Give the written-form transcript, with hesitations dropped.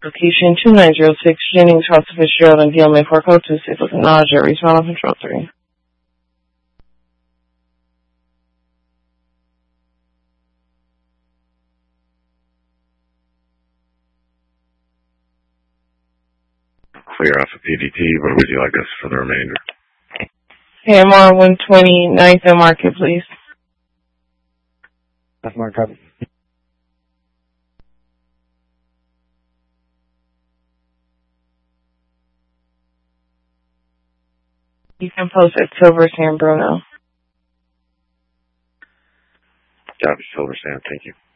Location 2906 Jennings, House of Fitzgerald, and Gilman, for code 26 with nausea. Respond on control 3. Clear off of PDT. What would you like us for the remainder? KMR 129th and Market, please. That's Mark, copy. You can post at Silver San Bruno. Copy, Silver Sand. Thank you.